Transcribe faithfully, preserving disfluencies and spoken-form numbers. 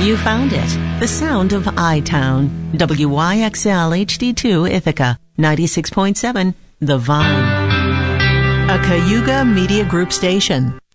You found it. The sound of I-Town. W Y X L H D two Ithaca. ninety-six point seven The Vine. A Cayuga Media Group station.